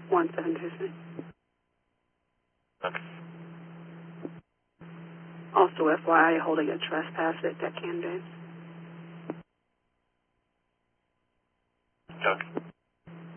1726. Okay. Also, FYI, holding a trespass at Deckham James. Okay.